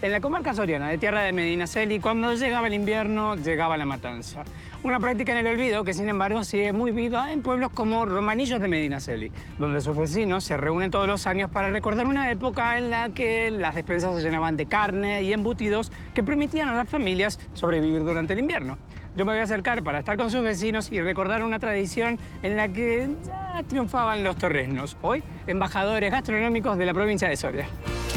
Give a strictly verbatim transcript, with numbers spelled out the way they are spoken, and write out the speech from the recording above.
En la comarca soriana de tierra de Medinaceli, cuando llegaba el invierno, llegaba la matanza. Una práctica en el olvido que, sin embargo, sigue muy viva en pueblos como Romanillos de Medinaceli, donde sus vecinos se reúnen todos los años para recordar una época en la que las despensas se llenaban de carne y embutidos que permitían a las familias sobrevivir durante el invierno. Yo me voy a acercar para estar con sus vecinos y recordar una tradición en la que ya triunfaban los torresnos, hoy embajadores gastronómicos de la provincia de Soria.